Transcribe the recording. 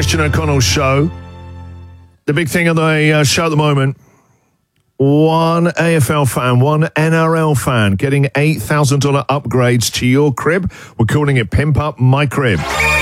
Christian O'Connell show. The big thing on the show at the moment, one AFL fan, one NRL fan getting $8,000 upgrades to your crib. We're calling it Pimp Up My Crib.